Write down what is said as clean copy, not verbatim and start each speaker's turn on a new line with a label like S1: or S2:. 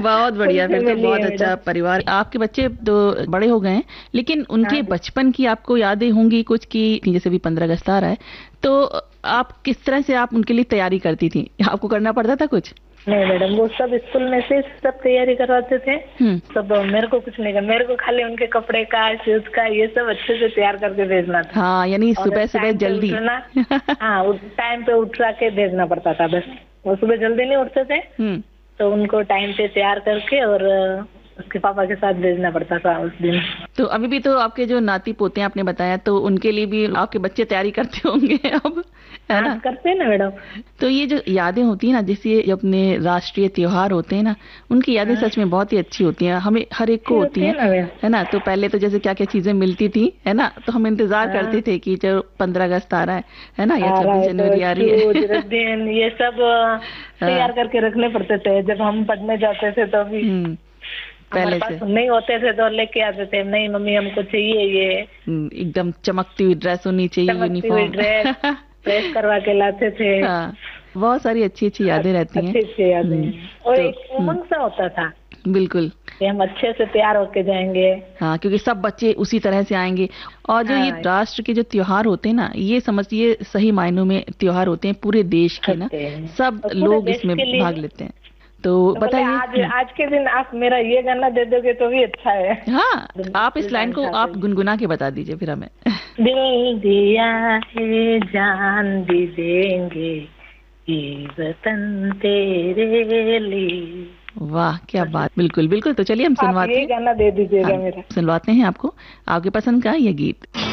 S1: बहुत बढ़िया, फिर तो बहुत अच्छा परिवार। आपके बच्चे तो बड़े हो गए हैं, लेकिन उनके बचपन की आपको यादें होंगी कुछ की, जैसे भी 15 अगस्त आ रहा है, तो आप किस तरह से आप उनके लिए तैयारी करती थी? आपको करना पड़ता था कुछ?
S2: नहीं मैडम, वो सब स्कूल में से सब तैयारी करवाते थे। सब मेरे को कुछ नहीं करना, मेरे को खाली उनके कपड़े का, शूज का, ये सब अच्छे से तैयार करके भेजना था।
S1: हाँ, यानी सुबह सुबह जल्दी।
S2: हाँ, टाइम पे उठा के भेजना पड़ता था बस। वो सुबह जल्दी नहीं उठते थे, तो उनको टाइम पे तैयार करके और उसके पापा के साथ भेजना पड़ता था उस दिन। तो
S1: अभी भी तो आपके जो नाती पोते हैं आपने बताया, तो उनके लिए भी आपके बच्चे तैयारी करते होंगे अब, है ना?
S2: करते हैं ना मैडम।
S1: तो ये जो यादें होती है ना, जैसे जो अपने राष्ट्रीय त्योहार होते हैं ना, उनकी यादें सच में बहुत ही अच्छी होती हैं, हमें हर एक को होती है ना? तो पहले तो जैसे क्या क्या चीजें मिलती थी, है ना, तो हम इंतजार करते थे कि जो 15 अगस्त आ रहा है ना, या 26 जनवरी आ रही है,
S2: ये सब तैयार करके रखने पड़ते थे। जब हम पढ़ने जाते थे तो भी
S1: पहले से
S2: नहीं होते थे तो लेके आते थे, नहीं मम्मी हमको चाहिए ये,
S1: एकदम चमकती हुई ड्रेस होनी चाहिए, यूनिफॉर्म
S2: प्रेस करवा के लाते थे।
S1: हाँ, बहुत सारी अच्छी अच्छी यादें रहती हैं।
S2: अच्छी यादें, और एक उमंग सा होता था।
S1: बिल्कुल,
S2: कि हम अच्छे से तैयार होके जाएंगे।
S1: हाँ, क्योंकि सब बच्चे उसी तरह से आएंगे। और जो ये राष्ट्र के जो त्योहार होते हैं ना, ये समझिए सही मायनों में त्योहार होते हैं पूरे देश के ना, सब लोग इसमें भाग लेते हैं। तो बताइए,
S2: आज के दिन आप मेरा ये गाना दे दोगे तो भी अच्छा है।
S1: हाँ, आप इस लाइन को आप गुनगुना के बता दीजिए फिर हमें।
S2: दिल दिया है जान भी देंगे, ये वतन तेरे लिए।
S1: वाह, क्या बात। बिल्कुल बिल्कुल, तो चलिए हम सुनवाते हैं,
S2: गाना दे दीजिएगा मेरा।
S1: सुनवाते हैं आपको आपके पसंद का ये गीत।